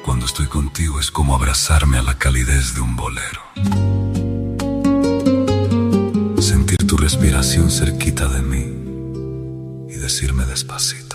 Cuando estoy contigo es como abrazarme a la calidez de un bolero. Sentir tu respiración cerquita de mí y decirme despacito: